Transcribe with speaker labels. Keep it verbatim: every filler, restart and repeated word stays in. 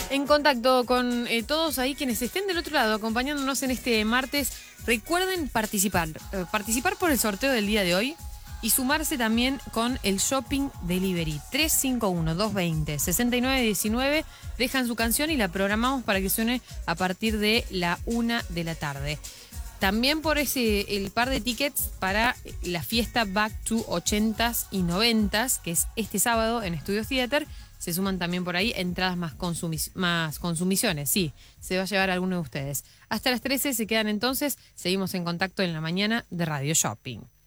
Speaker 1: En contacto con eh, todos ahí quienes estén del otro lado acompañándonos en este martes. Recuerden participar, eh, participar por el sorteo del día de hoy y sumarse también con el Shopping Delivery. tres cinco uno, dos dos cero, seis nueve uno nueve. Dejan su canción y la programamos para que suene a partir de la una de la tarde. También por ese el par de tickets para la fiesta Back to ochentas y noventas, que es este sábado en Estudio Theater. Se suman también por ahí entradas más, consumis, más consumiciones. Sí, se va a llevar alguno de ustedes. Hasta las trece se quedan entonces. Seguimos en contacto en la mañana de Radio Shopping.